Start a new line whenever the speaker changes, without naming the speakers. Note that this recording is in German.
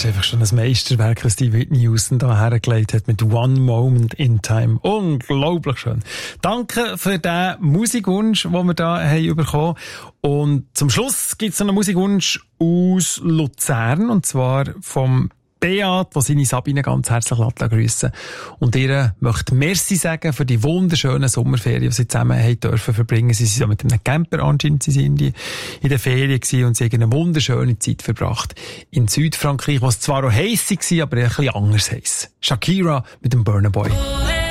ist einfach schon ein Meisterwerk, was die Whitney Houston da hergelegt hat mit One Moment in Time. Unglaublich schön. Danke für den Musikwunsch, den wir da haben bekommen. Und zum Schluss gibt es noch einen Musikwunsch aus Luzern, und zwar vom Beat, der seine Sabine ganz herzlich grüssen. Und ihr möchte Merci sagen für die wunderschönen Sommerferien, die sie zusammen haben dürfen verbringen. Sie sind mit einem Camper anscheinend in der Ferien gewesen und sie haben eine wunderschöne Zeit verbracht in Südfrankreich, was zwar auch heiss war, aber ein bisschen anders heiss. Shakira mit dem Burna Boy.